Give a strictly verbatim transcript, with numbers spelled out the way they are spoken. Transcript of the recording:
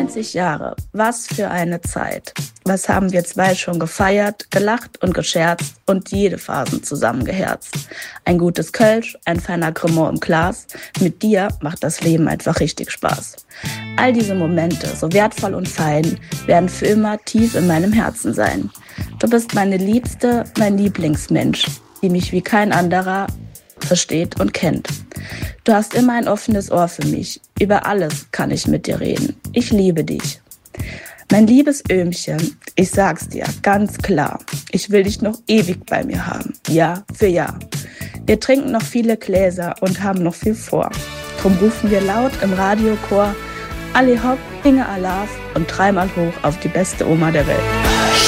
zwanzig Jahre, was für eine Zeit. Was haben wir zwei schon gefeiert, gelacht und gescherzt und jede Phasen zusammengeherzt. Ein gutes Kölsch, ein feiner Cremant im Glas. Mit dir macht das Leben einfach richtig Spaß. All diese Momente, so wertvoll und fein, werden für immer tief in meinem Herzen sein. Du bist meine Liebste, mein Lieblingsmensch, die mich wie kein anderer versteht und kennt. Du hast immer ein offenes Ohr für mich. Über alles kann ich mit dir reden. Ich liebe dich. Mein liebes Öhmchen, ich sag's dir ganz klar, ich will dich noch ewig bei mir haben, Jahr für Jahr. Wir trinken noch viele Gläser und haben noch viel vor. Drum rufen wir laut im Radiochor, Ali Hopp, Inge Alaf und dreimal hoch auf die beste Oma der Welt.